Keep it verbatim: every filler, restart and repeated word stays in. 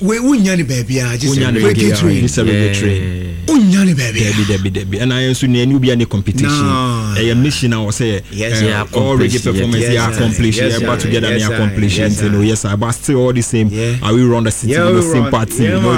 we unya ni baby ah just regulatory regulatory unya ni baby debi debi debi and I also need be any competition a mission I was say all reggae performance yeah accomplish yeah but together and accomplish and you know yes I but still all the same are we run the city the same party